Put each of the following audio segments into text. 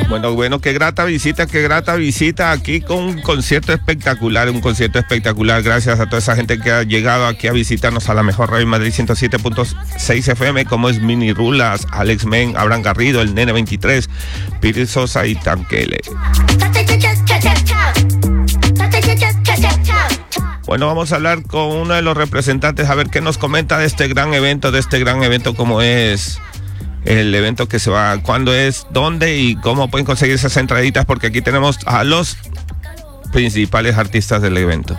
Bueno, qué grata visita aquí con un concierto espectacular, gracias a toda esa gente que ha llegado aquí a visitarnos a la mejor radio Madrid 107.6 FM, como es Mini Rulas, Alex Men, Abraham Garrido, el Nene 23, Piri Sosa y Tankele. Bueno, vamos a hablar con uno de los representantes, a ver qué nos comenta de este gran evento, cómo es el evento que se va, cuándo es, dónde y cómo pueden conseguir esas entraditas, porque aquí tenemos a los principales artistas del evento.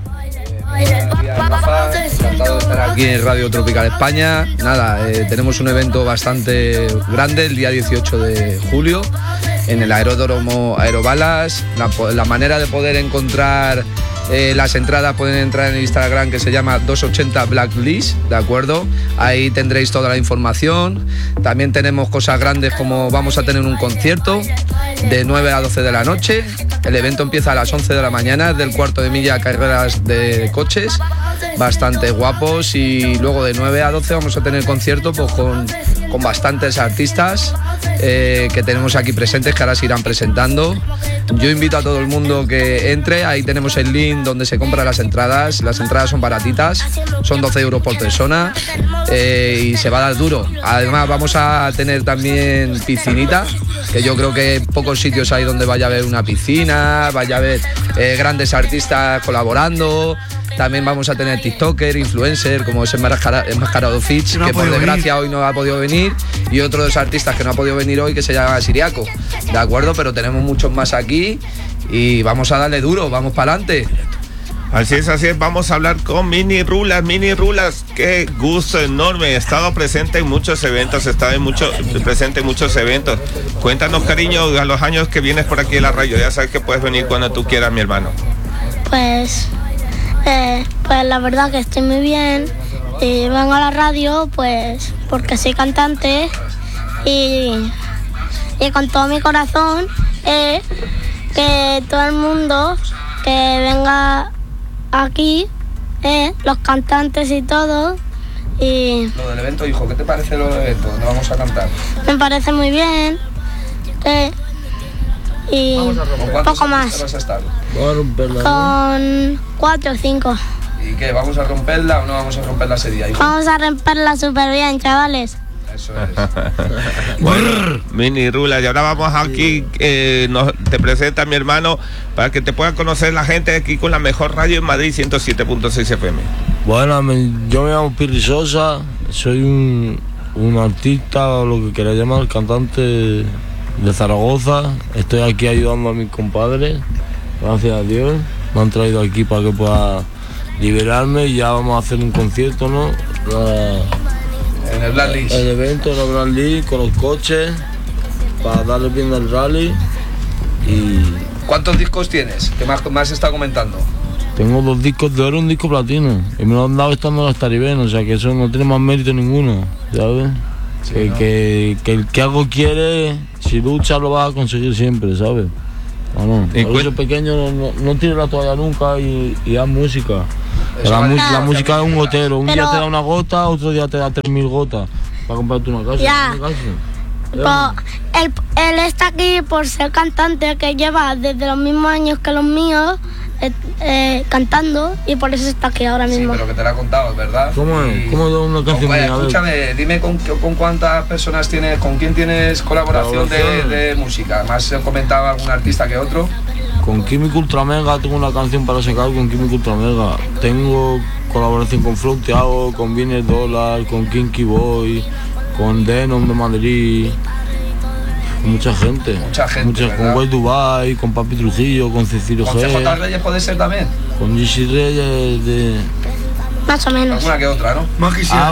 Encantado de estar aquí en Radio Tropical España. Tenemos un evento bastante grande el día 18 de julio en el aeródromo Aerobalas. La manera de poder encontrar las entradas, pueden entrar en el Instagram, que se llama 280 Blacklist, ¿de acuerdo? Ahí tendréis toda la información. También tenemos cosas grandes, como vamos a tener un concierto de 9 a 12 de la noche. El evento empieza a las 11 de la mañana, del cuarto de milla, carreras de coches bastante guapos, y luego de 9 a 12 vamos a tener concierto pues, con bastantes artistas que tenemos aquí presentes, que ahora se irán presentando. Yo invito a todo el mundo que entre, ahí tenemos el link donde se compran las entradas son baratitas, son 12 euros por persona, y se va a dar duro. Además vamos a tener también piscinita, que yo creo que pocos sitios hay donde vaya a haber una piscina, vaya a haber grandes artistas colaborando. También vamos a tener TikToker, influencer, como es Enmascarado Fitch, que por desgracia hoy no ha podido venir, y otro de los artistas que no ha podido venir hoy, que se llama Siriaco, ¿de acuerdo? Pero tenemos muchos más aquí y vamos a darle duro, vamos para adelante. Así es, vamos a hablar con Mini Rulas, qué gusto enorme, he estado presente en muchos eventos, Cuéntanos, cariño, a los años que vienes por aquí a la radio, ya sabes que puedes venir cuando tú quieras, mi hermano. Pues la verdad que estoy muy bien, y vengo a la radio pues porque soy cantante, y con todo mi corazón que todo el mundo que venga aquí, los cantantes y todo. Y lo del evento, hijo, ¿qué te parece lo del evento? ¿Dónde vamos a cantar? Me parece muy bien, y un poco más. Vas a estar? Con 4 o 5. ¿Y qué? ¿Vamos a romperla o no vamos a romperla ese día, hijo? Vamos a romperla súper bien, chavales. Eso es. Bueno, Mini Rulas, y ahora vamos aquí, te presenta mi hermano, para que te pueda conocer la gente aquí con la mejor radio en Madrid 107.6 FM. Bueno, yo me llamo Piri Sosa, soy un artista, o lo que queráis llamar, cantante de Zaragoza. Estoy aquí ayudando a mis compadres, gracias a Dios. Me han traído aquí para que pueda liberarme, y ya vamos a hacer un concierto, ¿no? En el Blacklist. El evento en el Blacklist con los coches, para darle bien al rally. Y ¿cuántos discos tienes? ¿Qué más está comentando? tengo 2 discos de oro y un disco platino, y me lo han dado estando en las Taribén, o sea que eso no tiene más mérito ninguno, ¿sabes? Sí, que el que algo quiere, si lucha lo va a conseguir siempre, ¿sabes? Bueno, por eso pequeño no tire la toalla nunca, y haz música. La música es un gotero, un día te da una gota, otro día te da 3.000 gotas para comprarte una casa. Ya. Él está aquí por ser cantante, que lleva desde los mismos años que los míos cantando, y por eso está aquí ahora mismo. Sí, pero que te lo ha contado, ¿verdad? ¿Cómo es? ¿Cómo es una canción? Vaya, escúchame, dime con cuántas personas tienes, con quién tienes colaboración de música. ¿Más comentaba algún artista que otro? Con Químico Ultramega tengo una canción para sacar con Químico Ultramega. Tengo colaboración con Flow Thiago, con Viner Dollar, con Kinky Boy, con Denon de Madrid. Mucha gente, con Güey Dubai, con Papi Trujillo, con Cecilio G. ¿Con CJ Reyes puede ser también? Con Gigi Reyes de... Más o menos. Alguna que otra, ¿no? Más quisiera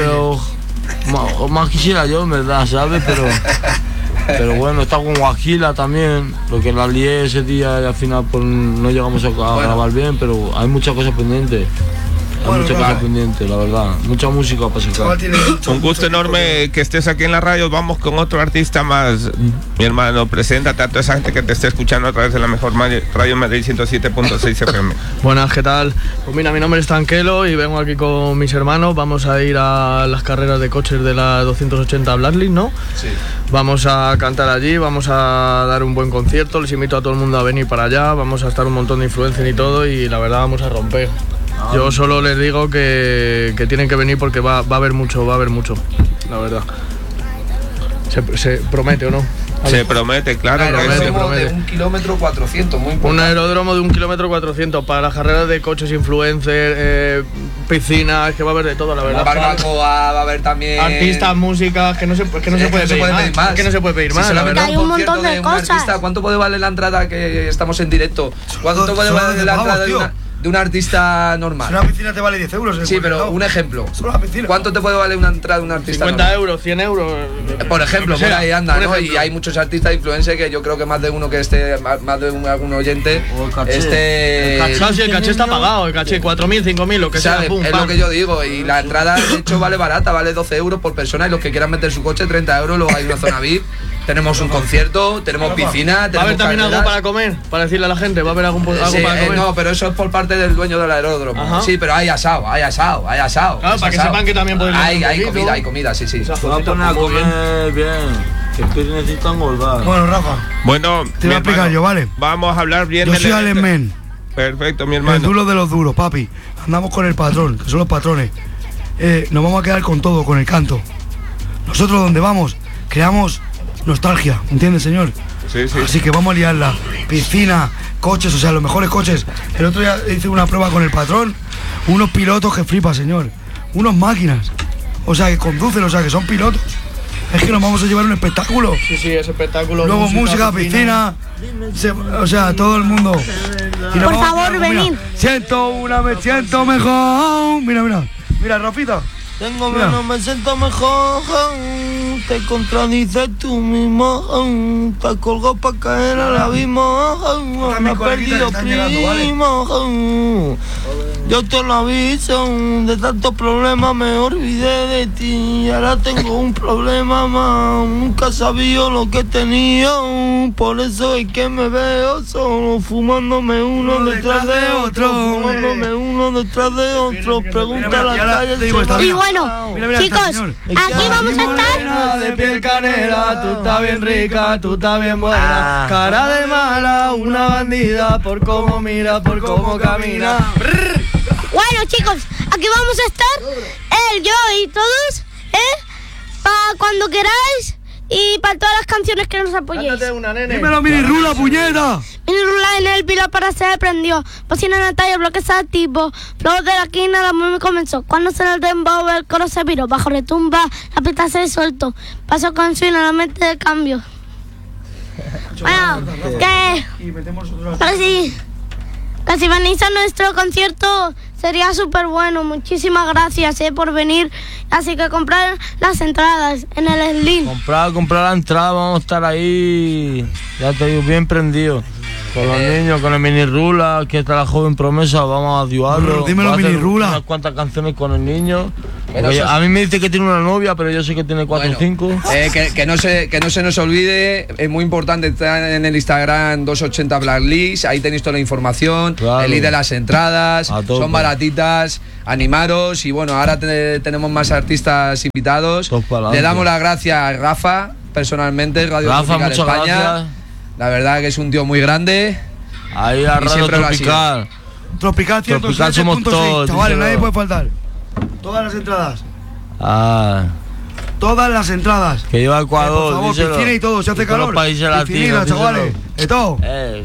más quisiera yo, en verdad, ¿sabes? Pero bueno, está con Guajila también, lo que la lié ese día y al final pues, no llegamos a grabar bien, pero hay muchas cosas pendientes. Hay muchas cosas pendientes, la verdad. Mucha música para sacar. Un gusto enorme que estés aquí en la radio. Vamos con otro artista más. Mi hermano, preséntate a toda esa gente que te esté escuchando a través de la mejor radio Madrid 107.6 FM. Buenas, ¿qué tal? Pues mira, mi nombre es Tanquelo y vengo aquí con mis hermanos. Vamos a ir a las carreras de coches de la 280 Blacklis, ¿no? Sí. Vamos a cantar allí, vamos a dar un buen concierto. Les invito a todo el mundo a venir para allá. Vamos a estar un montón de influencers y todo, y la verdad vamos a romper. Yo solo les digo que tienen que venir porque va a haber mucho, la verdad. ¿Se promete o no? Se promete, claro. Un aeródromo de 1 kilómetro 400, muy importante. Un aeródromo de 1 kilómetro 400 para las carreras de coches, influencers, piscinas, que va a haber de todo, la verdad. Barbacoa, va a haber también artistas, música, que no se puede pedir más. Que no se puede pedir más. La verdad, hay un montón de cosas. Artista, ¿cuánto puede valer la entrada que estamos en directo? ¿Cuánto puede valer la entrada de un artista normal? Una piscina te vale 10 euros. Sí, pero un ejemplo. Solo la piscina. ¿Cuánto te puede valer una entrada de un artista 50 normal? euros, 100 euros. Por ejemplo, por ahí anda, ¿no? Y hay muchos artistas influencers que yo creo que más de uno que esté, más de algún oyente, El caché está pagado, el caché 4.000, 5.000, lo que sea. Es lo que yo digo. Y la entrada, de hecho, vale barata, vale 12 euros por persona. Y los que quieran meter su coche, 30 euros. Luego hay una zona VIP. Tenemos un concierto, tenemos piscina, tenemos. ¿Va a haber también algo para comer? Para decirle a la gente, ¿va a haber algo para comer? No, pero eso es por parte del dueño del aeródromo. Ajá. Sí, pero hay asado. Claro, para que sepan que también pueden. Hay comida, sí. Vamos a poner a comer bien. Que necesitan engordar. Bueno, Rafa. Bueno, te voy a explicar yo, ¿vale? Vamos a hablar bien. Yo soy Alemán. Perfecto, mi hermano. El duro de los duros, papi. Andamos con el patrón, que son los patrones. Nos vamos a quedar con todo, con el canto. Nosotros donde vamos, creamos nostalgia, ¿entiendes, señor? Sí. Así que vamos a liarla. Piscina, coches, o sea, los mejores coches. El otro día hice una prueba con el patrón. Unos pilotos que flipa, señor. Unos máquinas. O sea, que conducen, o sea, que son pilotos. Es que nos vamos a llevar un espectáculo. Sí, es espectáculo. Luego música, piscina. O sea, todo el mundo. Por favor, venid. Me siento mejor. Mira, Rafita. Tengo menos, me siento mejor. Te contradices tú mismo. Te colgó para caer al abismo. Me has perdido, primo. Yo te lo aviso. De tantos problemas me olvidé de ti. Ahora tengo un problema más. Nunca sabía lo que tenía. Por eso es que me veo solo, fumándome uno detrás de otro. Pregunta a la calle. Y bueno, chicos, aquí vamos a estar. De piel canela, tú estás bien rica, tú estás bien buena. Cara de mala, una bandida, por cómo mira, por cómo camina. Bueno, chicos, aquí vamos a estar, él, yo y todos, para cuando queráis y para todas las canciones que nos apoyéis. Cántate una, nene. Dímelo, Mini Rula, puñeta. Mini Rula en el pilar para se prendió. Bocina en la talla, bloques activos. Flow de la esquina, la muy comenzó. Cuando se el dembow, el coro se viró. Bajo retumba, la pista se suelto. Paso con swing a la mente de cambio. Bueno, que si venís a nuestro concierto sería súper bueno. Muchísimas gracias por venir. Así que comprar las entradas en el Slim. Comprar la entrada, vamos a estar ahí, ya te digo, bien prendidos. Con los niños, con el Mini Rula, que está la joven promesa, vamos a ayudarlo. Dímelo, Mini Rula. Unas cuantas canciones con el niño. A mí me dice que tiene una novia, pero yo sé que tiene 4 o 5. Que no se nos olvide, es muy importante estar en el Instagram 280 Blacklis, ahí tenéis toda la información, claro. El link de las entradas, son baratitas, animaros y bueno, ahora tenemos más artistas invitados. Le damos las gracias a Rafa, personalmente, Radio Tropical España. Gracias. La verdad que es un tío muy grande. Ahí la Radio Tropical. Tropical 107.6, chavales, nadie puede faltar. Todas las entradas. Todas las entradas. Que lleva Ecuador. Por favor, piscina y todo, se hace calor. Piscina, chavales, de todo.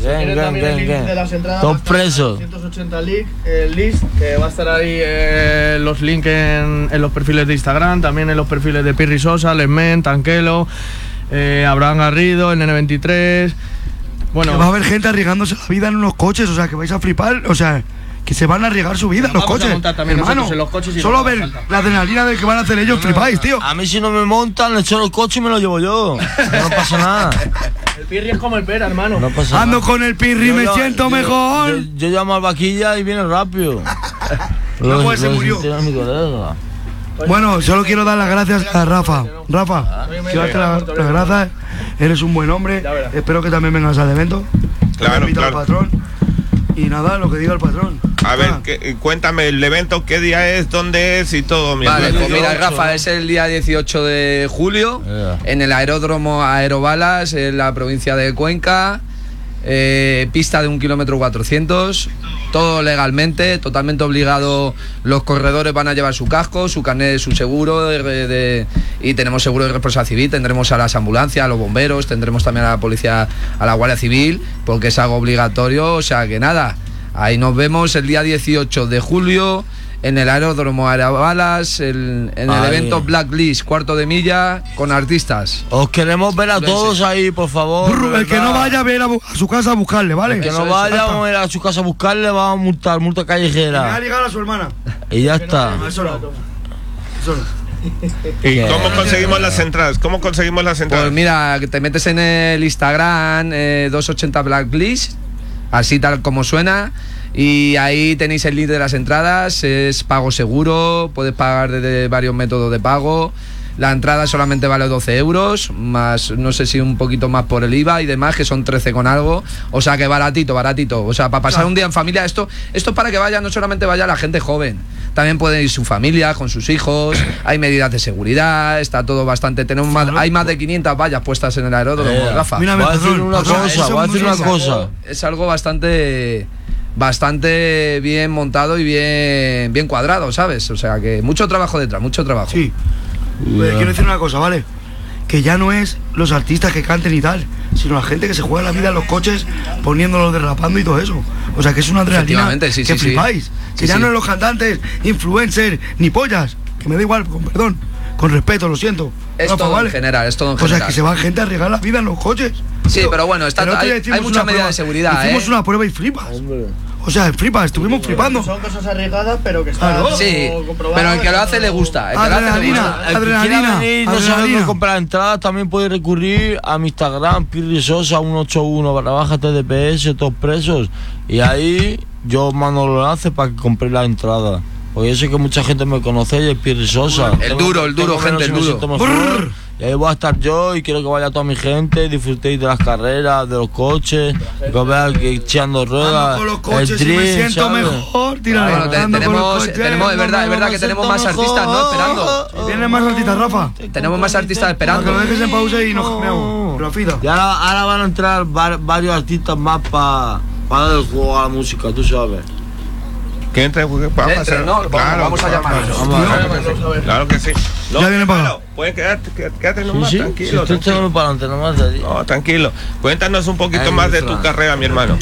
Todos presos. 180 el list, que va a estar ahí los links en los perfiles de Instagram, también en los perfiles de Pirri Sosa, Lesmen, Tanquelo, Abraham Garrido, el N23. Bueno, que va a haber gente arriesgándose la vida en unos coches, o sea, que vais a flipar, o sea, que se van a arriesgar su vida en los coches. Hermano, en los coches solo ver la adrenalina de que van a hacer ellos, flipáis, tío. A mí si no me montan, le echo los coches y me los llevo yo. No pasa nada. El Pirri es como el Pera, hermano. No pasa Ando nada. con el Pirri, me siento mejor. Yo llamo al vaquilla y viene rápido. Pues se murió. Bueno, solo quiero dar las gracias a Rafa. Rafa, quiero darte las gracias. Eres un buen hombre. Espero que también vengas al evento. Claro, al patrón. Y nada, lo que diga el patrón. A ver, cuéntame el evento, qué día es, dónde es y todo. Vale, pues mira, Rafa, es el día 18 de julio en el aeródromo Aerobalas, en la provincia de Cuenca. Pista de 1 kilómetro 400, todo legalmente, totalmente obligado. Los corredores van a llevar su casco, su carnet, su seguro y tenemos seguro de responsabilidad civil. Tendremos a las ambulancias, a los bomberos, tendremos también a la policía, a la Guardia Civil, porque es algo obligatorio. O sea que nada, ahí nos vemos el día 18 de julio en el aeródromo Aerobalas, en el evento Blacklist, cuarto de milla, con artistas. Os queremos ver a todos ahí, por favor. El que no vaya a ver a su casa a buscarle, ¿vale? El que no vaya a ir a su casa a buscarle, va a multa callejera. Y va a llegar a su hermana. Y ya está. Eso no. ¿Y cómo conseguimos las entradas? Pues mira, te metes en el Instagram 280 Blacklist, así tal como suena. Y ahí tenéis el link de las entradas, es pago seguro, puedes pagar desde varios métodos de pago. La entrada solamente vale 12 euros, más no sé si un poquito más por el IVA y demás, que son 13 con algo. O sea que baratito. O sea, para pasar un día en familia, esto es para que vaya, no solamente vaya la gente joven, también puede ir su familia con sus hijos, hay medidas de seguridad, está todo bastante. Hay más de 500 vallas puestas en el aeródromo, Rafa. Voy a decir una cosa. Es algo bastante bien montado y bien cuadrado, ¿sabes? O sea que mucho trabajo detrás, mucho trabajo. Sí. Quiero decir una cosa, ¿vale? Que ya no es los artistas que canten y tal, sino la gente que se juega la vida en los coches poniéndolos derrapando y todo eso. O sea que es una adrenalina que flipáis. Que ya no es los cantantes, influencers, ni pollas. Que me da igual, con perdón. Con respeto, lo siento. Es todo en general, es todo en general. O sea que se va gente a arriesgar la vida en los coches. Sí, pero bueno, hay mucha medida de seguridad. Hicimos una prueba y flipas. O sea, estuvimos flipando. Son cosas arriesgadas, pero que están comprobadas. Pero el que lo hace le gusta. Adrenalina. No sabe comprar entradas, también puede recurrir a mi Instagram, Pirri Sosa 181/TDPS, todos presos. Y ahí yo mando los enlaces para que compréis la entrada. Porque yo sé que mucha gente me conoce y es Pirri Sosa. El duro, gente, el duro. Y ahí voy a estar yo y quiero que vaya toda mi gente, disfrutéis de las carreras, de los coches, que vean que echando ruedas, con los coches, el drift, me siento ¿sabes? Mejor, tenemos es verdad que tenemos más artistas, ¿no? Esperando. ¿Tienen más artistas, Rafa? Tenemos más artistas esperando. Que lo dejes en pausa y nos cambiamos. Rafita. Y ahora van a entrar varios artistas más para dar el juego a la música, tú sabes. Que entre, ¿no? Claro, vamos a llamar. Claro que sí. No, ya viene para puedes quedarte nomás, sí, tranquilo. Sí, tranquilo. Para adelante nomás. No, tranquilo. Cuéntanos un poquito más de tu carrera, mi hermano.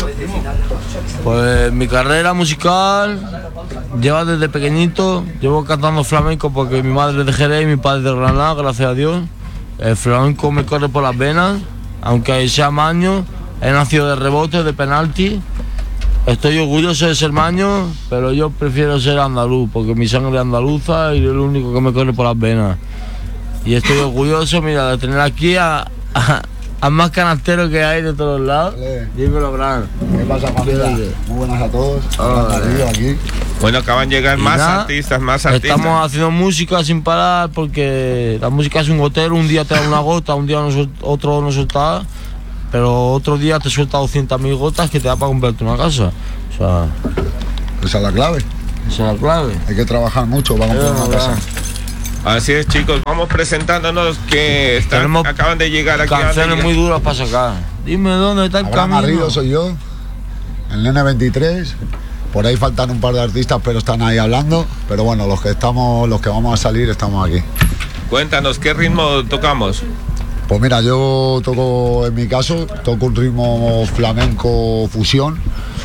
Pues mi carrera musical lleva desde pequeñito. Llevo cantando flamenco porque mi madre es de Jerez y mi padre de Granada, gracias a Dios. El flamenco me corre por las venas, aunque sea maño. He nacido de rebote, de penalti. Estoy orgulloso de ser maño, pero yo prefiero ser andaluz, porque mi sangre es andaluza y es lo único que me corre por las venas. Y estoy orgulloso, mira, de tener aquí a más canasteros que hay de todos lados. Dímelo, Bran. ¿Qué pasa, familia? Muy buenas a todos. Aquí. Bueno, acaban de llegar más artistas. Estamos haciendo música sin parar, porque la música es un gotero, un día te da una gota, un día otro no suelta. Pero otro día te suelta 200.000 gotas que te da para comprarte una casa. O sea, esa es la clave. Esa es la clave. Hay que trabajar mucho para comprar una casa. Así es, chicos. Vamos presentándonos que acaban de llegar aquí. Canciones muy duras para sacar. Dime dónde está el camino. Garrido soy yo, el Nene 23. Por ahí faltan un par de artistas, pero están ahí hablando. Pero bueno, los que vamos a salir estamos aquí. Cuéntanos, ¿qué ritmo tocamos? Pues mira, yo toco, en mi caso, toco un ritmo flamenco fusión.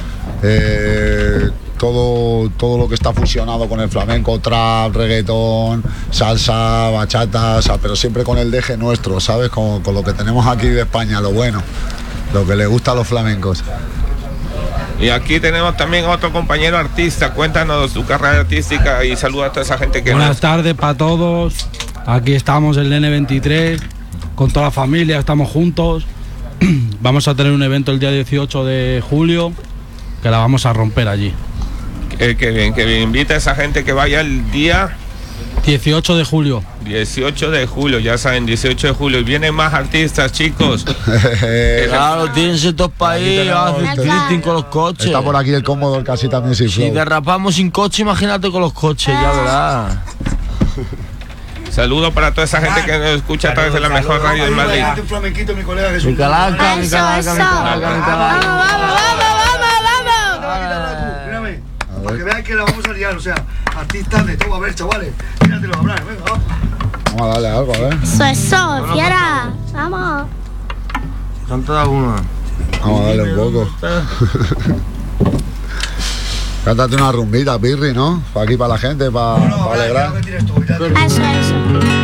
Todo lo que está fusionado con el flamenco, trap, reggaetón, salsa, bachata, o sea, pero siempre con el deje nuestro, ¿sabes? Con lo que tenemos aquí de España, lo bueno, lo que le gusta a los flamencos. Y aquí tenemos también otro compañero artista. Cuéntanos tu carrera artística y saluda a toda esa gente que... Buenas tardes para todos. Aquí estamos, el N23. Con toda la familia, estamos juntos. Vamos a tener un evento el día 18 de julio, que la vamos a romper allí. Qué bien, que bien. Invita a esa gente que vaya el día 18 de julio. 18 de julio, ya saben, 18 de julio. Y vienen más artistas, chicos. Claro, tírense todos para ahí, hacen drifting con los coches. Está por aquí el Commodore casi también sin flow. Si derrapamos sin coche, imagínate con los coches, ya verás. Saludos para toda esa gente que nos escucha a través de la mejor radio de Madrid. Un flamenquito, mi colega, que es un... Mi calaca, mi Eso, calaca, eso. mi calaca, mi calaca. Mírame, para que veáis que la vamos a liar, o sea, artistas de todo. A ver, chavales, míratelo a hablar, venga, vamos. Vamos a darle algo, a ver. Eso, fiera. Vamos. Canta una. Vamos a darle un poco. Cántate una rumbita, Pirri, ¿no? Para aquí, para la gente, para alegrar. Eso, eso.